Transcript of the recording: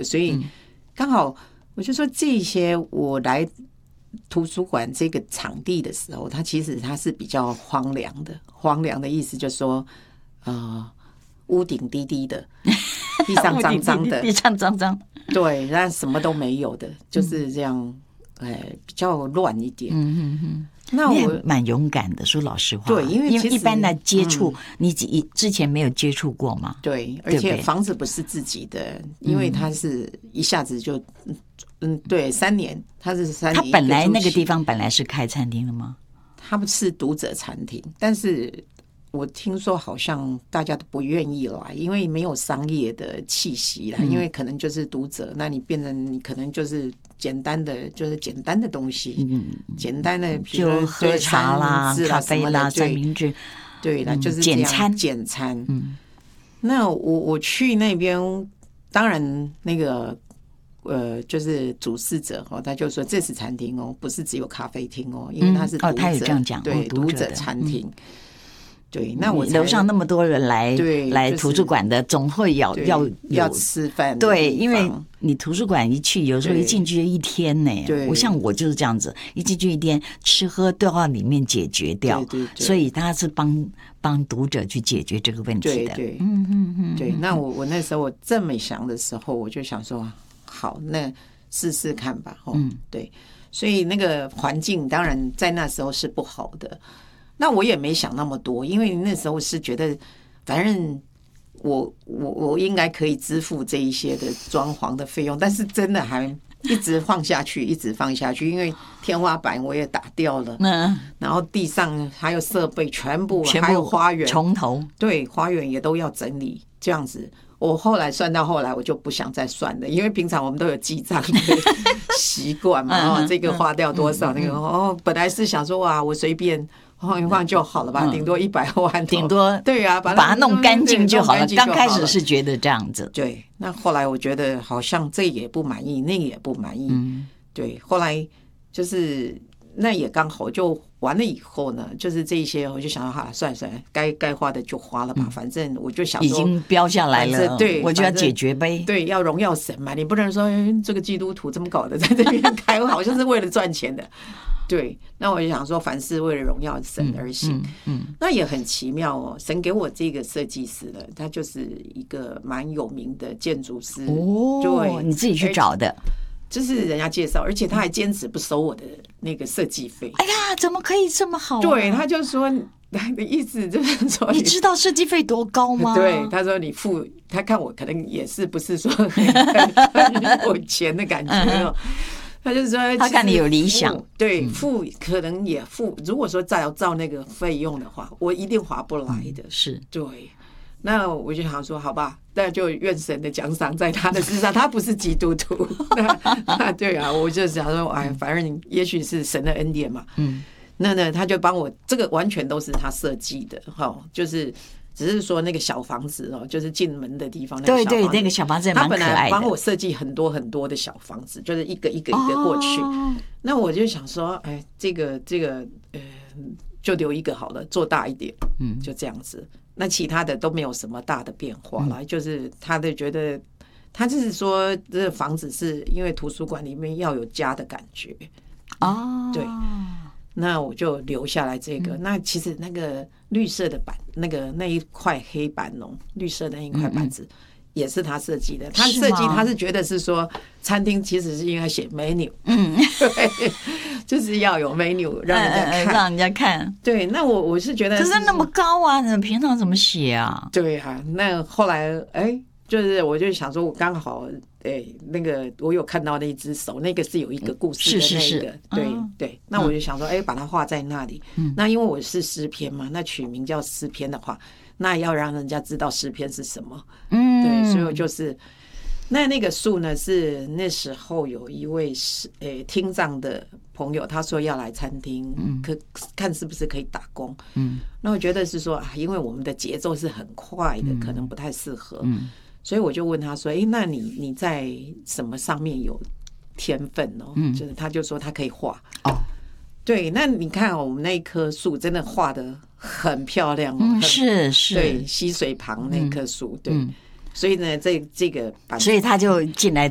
的，所以刚好我就说这些我来图书馆这个场地的时候，它其实它是比较荒凉的。荒凉的意思就是说，屋顶低低的，地上脏脏的， 地上脏脏， 对，那什么都没有的，就是这样，比较乱一点。那我也蛮勇敢的，说老实话。 对，因为一般来接触，你之前没有接触过嘛？ 对，而且房子不是自己的，因为它是一下子就，对，3年，它是3年。 它本来那个地方本来是开餐厅的吗？ 它不是读者餐厅，但是我听说好像大家都不愿意来，因为没有商业的气息啦。因为可能就是读者，那你变成你可能就是简单的东西，简单的，比如就喝茶啦、咖啡啦、三明治， 对啦，就是简餐。那我去那边，当然那个。就是主事者他就说这是餐厅不是只有咖啡厅因为他是读者， 他有这样讲， 对，读者餐厅。对，那我楼上那么多人来图书馆的，总会要吃饭。 对，因为你图书馆一去，有时候一进去就一天呢。对，我就是这样子，一进去一天，吃喝都要里面解决掉。对，所以他是帮读者去解决这个问题的。 对，对。那我那时候我这么想的时候，我就想说。好，那试试看吧。对，所以那个环境当然在那时候是不好的。那我也没想那么多，因为那时候是觉得，反正我应该可以支付这一些的装潢的费用，但是真的还一直放下去，一直放下去，因为天花板我也打掉了，然后地上还有设备全部还有花园从头， 对，花园也都要整理，这样子。我后来算到后来，我就不想再算了，因为平常我们都有记账的习惯嘛。这个花掉多少，那个本来是想说哇，我随便晃一晃就好了吧，顶多100万， 顶多对啊， 把它弄干净就好了。刚开始是觉得这样子， 对。那后来我觉得好像这也不满意，那个也不满意，对。后来就是那也刚好就完了以后呢，就是这一些我就想到算了，该花的就花了吧，反正我就想说已经标下来了，对，我就要解决呗。 对，要荣耀神嘛，你不能说这个基督徒这么搞的在这边开会，好像是为了赚钱的。对，那我就想说，凡事为了荣耀神而行。那也很奇妙神给我这个设计师的，他就是一个蛮有名的建筑师。对， 你自己去找的。 就是人家介绍，而且他还坚持不收我的那个设计费。 哎呀，怎么可以这么好？ 对，他就说，的意思就是说， 你知道设计费多高吗？ 对，他说你付，他看我可能也是不是说很有钱的感觉他就说他看你有理想， 对，付可能也付。如果说照那个费用的话，我一定划不来的。 是， 对。那我就想说，好吧，那就愿神的奖赏在他的身上。他不是基督徒，那对啊，我就想说，反正也许是神的恩典嘛。那呢，他就帮我，这个完全都是他设计的，就是只是说那个小房子就是进门的地方。 对对，那个小房子也蛮可爱的。 他本来帮我设计很多很多的小房子，就是一个一个过去。那我就想说，这个就留一个好了，做大一点，就这样子。那其他的都没有什么大的变化啦，就是他的觉得，他就是说这个房子是因为图书馆里面要有家的感觉对。那我就留下来这个。那其实那个绿色的板，那一块黑板绿色的那一块板子。也是他设计的，他设计他是觉得是说餐厅其实是应该写 menu， 对，就是要有 menu 让人家看，对。那我是觉得， 可是那么高啊，你平常怎么写啊？ 对啊，那后来就是我就想说，我刚好那个我有看到那一只手，那个是有一个故事的那个，对对。那我就想说，把它画在那里。那因为我是诗篇嘛，那取名叫诗篇的话。那要让人家知道诗篇是什么，对，所以我就是那个树呢，是那时候有一位听障的朋友，他说要来餐厅，看是不是可以打工，那我觉得是说因为我们的节奏是很快的，可能不太适合，所以我就问他说，那你在什么上面有天分就是他就说他可以画对，那你看我们那一棵树真的画的很漂亮是， 对，溪水旁那棵树，对，所以呢，这个所以他就进来